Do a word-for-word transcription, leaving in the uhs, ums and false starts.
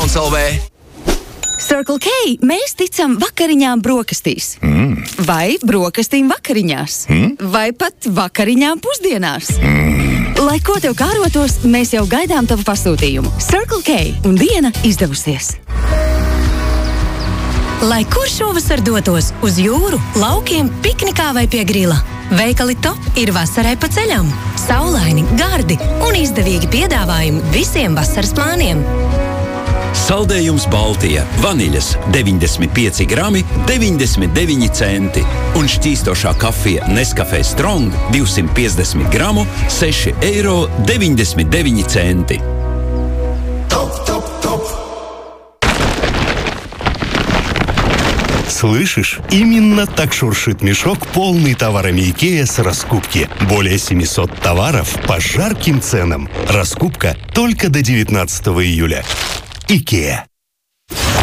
L V. Circle K mēs ticam vakariņām brokastīs. Mm. Vai brokastīm vakariņās. Mm. Vai pat vakariņām pusdienās. Mm. Lai ko tev kārotos, mēs jau gaidām tavu pasūtījumu. Circle K un diena izdevusies. Lai kur šovasar dotos uz jūru, laukiem, piknikā vai pie grila. Veikali Top ir vasarai pa ceļam. Saulaini, gardi un izdevīgi piedāvājumi visiem vasaras plāniem. Saldējums Baltija. Vaniļas deviņdesmit pieci grami, deviņdesmit deviņi centi. Un šķīstošā kafija Nescafé Strong divsimt piecdesmit gramu, seši eiro deviņdesmit deviņi centi. Top, top, top. Слышишь? Именно так шуршит мешок, полный товарами Икеа с раскупки. Более семьсот товаров по жарким ценам. Раскупка только до девятнадцатого июля. Икеа.